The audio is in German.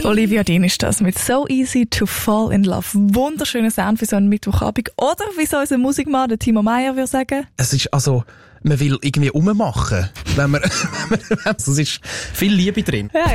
Die Olivia Dean ist das mit «So Easy to Fall in Love». Wunderschöner Sound für so einen Mittwochabend. Oder wie so unser Musikmann, der Timo Meyer, würde sagen. Es ist also, man will irgendwie rummachen, wenn man es ist viel Liebe drin. Ja.